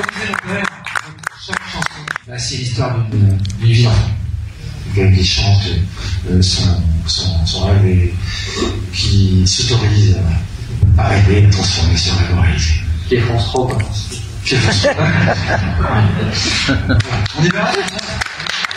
improviser le poème. Chaque chanson, bah, c'est l'histoire d'une vie d'enfant. Quelqu'un qui chante son rêve et qui s'autorise à rêver, à transformer son rêve en réalité. Qui est France trop. On y va.